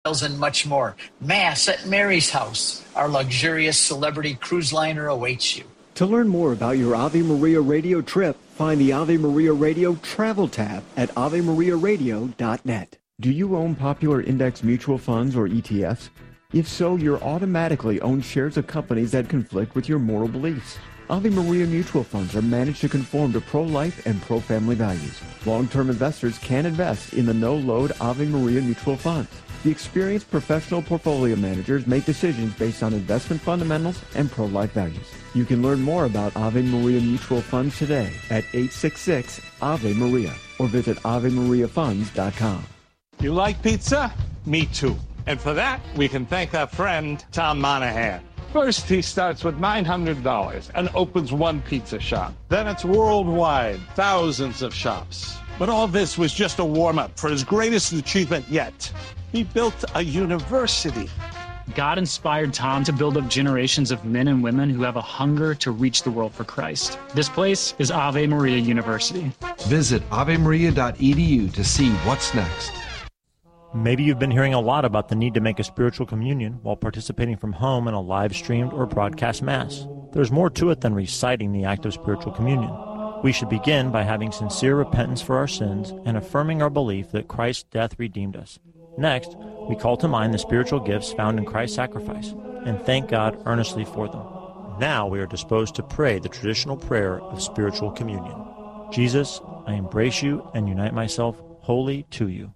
and much more. Mass at Mary's House. Our luxurious celebrity cruise liner awaits you. To learn more about your Ave Maria Radio trip, find the Ave Maria Radio Travel tab at AveMariaRadio.net. Do you own popular index mutual funds or ETFs? If so, you're automatically own shares of companies that conflict with your moral beliefs. Ave Maria mutual funds are managed to conform to pro-life and pro-family values. Long-term investors can invest in the no-load Ave Maria mutual funds. The experienced professional portfolio managers make decisions based on investment fundamentals and pro-life values. You can learn more about Ave Maria mutual funds today at 866-AVE-MARIA or visit AveMariaFunds.com. You like pizza? Me too. And for that, we can thank our friend, Tom Monahan. First, he starts with $900 and opens one pizza shop. Then it's worldwide, thousands of shops. But all this was just a warm-up for his greatest achievement yet. He built a university. God inspired Tom to build up generations of men and women who have a hunger to reach the world for Christ. This place is Ave Maria University. Visit avemaria.edu to see what's next. Maybe you've been hearing a lot about the need to make a spiritual communion while participating from home in a live-streamed or broadcast Mass. There's more to it than reciting the act of spiritual communion. We should begin by having sincere repentance for our sins and affirming our belief that Christ's death redeemed us. Next, we call to mind the spiritual gifts found in Christ's sacrifice and thank God earnestly for them. Now we are disposed to pray the traditional prayer of spiritual communion. Jesus, I embrace you and unite myself wholly to you.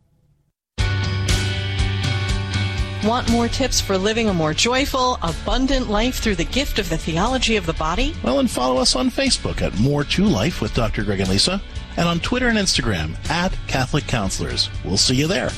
Want more tips for living a more joyful, abundant life through the gift of the theology of the body? Well, and follow us on Facebook at More to Life with Dr. Greg and Lisa, and on Twitter and Instagram at Catholic Counselors. We'll see you there.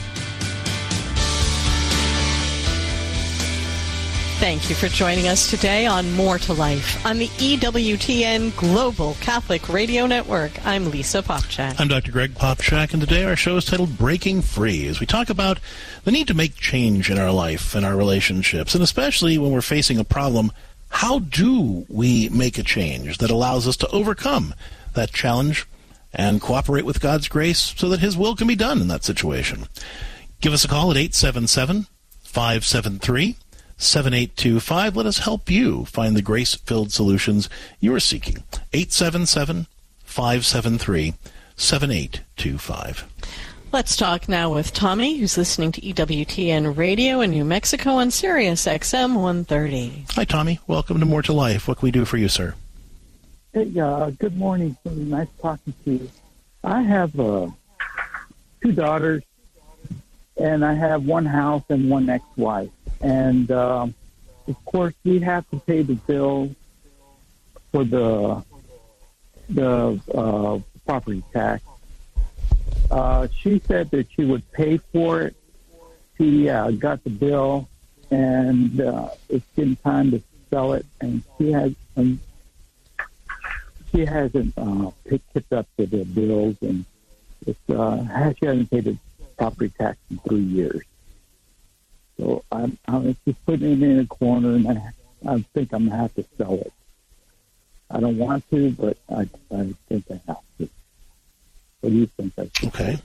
Thank you for joining us today on More to Life on the EWTN Global Catholic Radio Network. I'm Lisa Popchak. I'm Dr. Greg Popchak, and today our show is titled Breaking Free, as we talk about the need to make change in our life and our relationships, and especially when we're facing a problem, how do we make a change that allows us to overcome that challenge and cooperate with God's grace so that His will can be done in that situation? Give us a call at 877-573-7825. Let us help you find the grace-filled solutions you are seeking. 877-573-7825. Let's talk now with Tommy, who's listening to EWTN Radio in New Mexico on Sirius XM 130. Hi, Tommy. Welcome to More to Life. What can we do for you, sir? Hey, good morning. Nice talking to you. I have 2 daughters, and I have one house and one ex-wife. And, of course, we have to pay the bill for the property tax. She said that she would pay for it. She got the bill, and it's getting time to sell it, and she hasn't picked up the bills, and she hasn't paid the property tax in 3 years. So I'm just putting it in a corner, and I think I'm going to have to sell it. I don't want to, but I think I have to. What do you think I should do?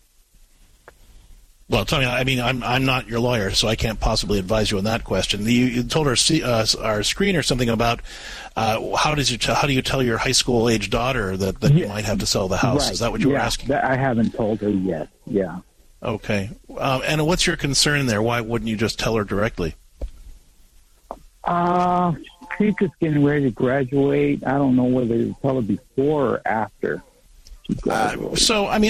Well, Tommy, I mean, I'm not your lawyer, so I can't possibly advise you on that question. You told our screener something about how do you tell your high school age daughter that you might have to sell the house? Right. Is that what you were asking? I haven't told her yet. Yeah. Okay. And what's your concern there? Why wouldn't you just tell her directly? She's just getting ready to graduate. I don't know whether to tell her before or after. Here's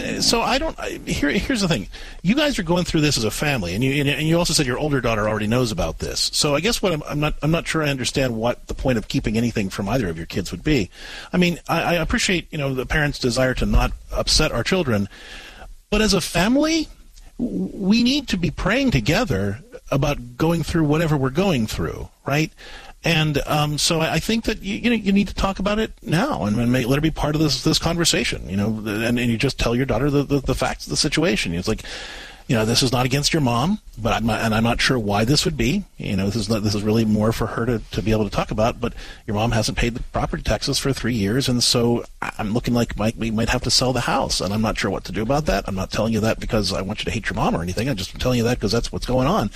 the thing. You guys are going through this as a family, and you also said your older daughter already knows about this. So I guess what I'm not sure I understand what the point of keeping anything from either of your kids would be. I mean, I appreciate the parents' desire to not upset our children, but as a family, we need to be praying together about going through whatever we're going through, right? And so I think that you need to talk about it now and let her be part of this conversation, and you just tell your daughter the facts of the situation. It's like, this is not against your mom, but I'm not sure why this would be. This is really more for her to be able to talk about. But your mom hasn't paid the property taxes for 3 years, and so I'm looking like we might have to sell the house, and I'm not sure what to do about that. I'm not telling you that because I want you to hate your mom or anything. I'm just telling you that because that's what's going on.